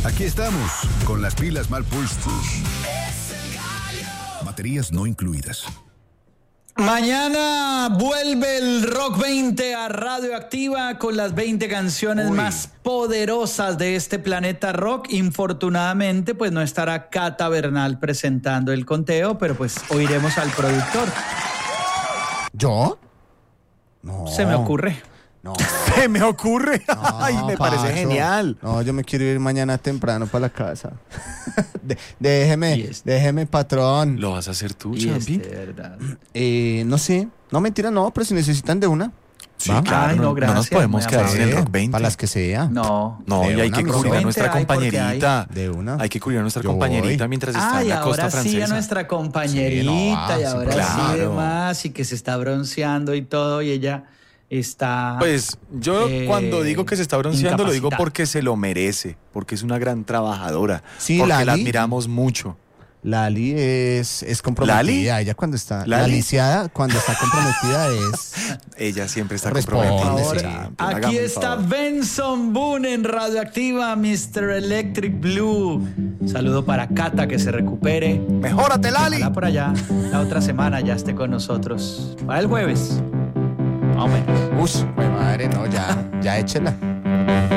Aquí estamos, con las pilas mal puestas. Baterías no incluidas. Mañana vuelve el Rock 20 a Radioactiva con las 20 canciones más poderosas de este planeta rock. Infortunadamente, pues no estará Cata Bernal presentando el conteo, pero pues oiremos al productor. ¿Yo? No. Se me ocurre. No. Se me ocurre. No, Ay, me parece Pacho. genial. No, yo me quiero ir mañana temprano para la casa. Déjeme, patrón. ¿Lo vas a hacer tú, Y Champi? de verdad. No sé. No, mentira, no, pero si necesitan de una. Sí, ¿Va? claro. Ay, no, no nos gracias, podemos muy quedar sin el Eh, Rock 20. Para las que sea. No. No, De y hay una, que mi cubrir a Rock nuestra 20 hay porque compañerita. De una. Hay que cubrir a nuestra Yo compañerita voy. mientras está en Y la costa ahora sí francesa. a nuestra compañerita, Sí, no, y ahora sí, sí claro. demás, y que se está bronceando y todo, y ella está... Pues yo cuando digo que se está bronceando lo digo incapacitada. porque se lo merece, porque es una gran trabajadora, Sí, porque la Lali. admiramos mucho. Lali es comprometida. ¿Lali? Ella cuando está... ¿Lali? La lisiada cuando está comprometida es... Ella siempre está Responde, comprometida. sí. Champi, Aquí hágame el está favor. Benson Boone en Radioactiva, Mr. Electric Blue. Saludo para Cata, que se recupere. ¡Mejórate, Lali! Ojalá por allá la otra semana ya esté con nosotros. Para el jueves. Más o menos. Uy, madre, no, ya échela.